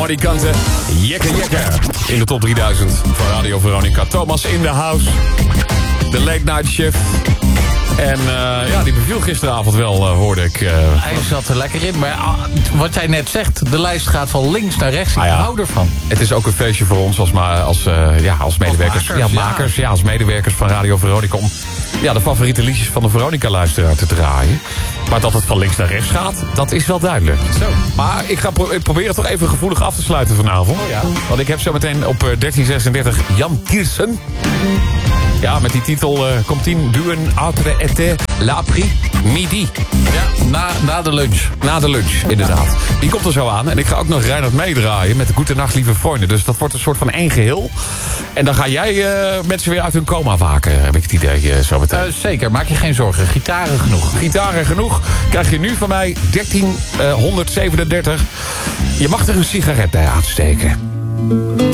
harmoniekanten. Jekke. In de top 3000 van Radio Veronica. Thomas in the house. De late night chef. En die beviel gisteravond wel, hoorde ik. Hij zat er lekker in. Maar wat jij net zegt, de lijst gaat van links naar rechts. Ik hou ervan. Het is ook een feestje voor ons als medewerkers. Als medewerkers van Radio Veronica. Om de favoriete liedjes van de Veronica-luisteraar te draaien. Maar dat het van links naar rechts gaat, dat is wel duidelijk. Zo. Maar ik probeer het toch even gevoelig af te sluiten vanavond. Oh ja. Want ik heb zo meteen op 1336 Jan Tiersen. Ja, met die titel komt in Duen Autre Ete L'Apri Midi. Ja, na de lunch. Na de lunch, inderdaad. Die komt er zo aan. En ik ga ook nog Reinhard meedraaien met de Goedenacht Lieve Vrienden. Dus dat wordt een soort van één geheel. En dan ga jij mensen weer uit hun coma waken, heb ik het idee zo meteen. Zeker, maak je geen zorgen. Gitaren genoeg. Gitaren genoeg. Krijg je nu van mij 1337. Je mag er een sigaret bij aansteken.